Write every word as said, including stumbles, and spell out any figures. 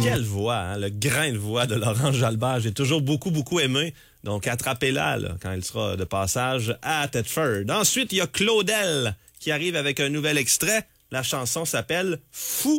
Quelle voix, hein? Le grain de voix de Laurent Jalbert. J'ai toujours beaucoup, beaucoup aimé. Donc, attrapez-la là, quand elle sera de passage à Thetford. Ensuite, il y a Claudel qui arrive avec un nouvel extrait. La chanson s'appelle « Fou de »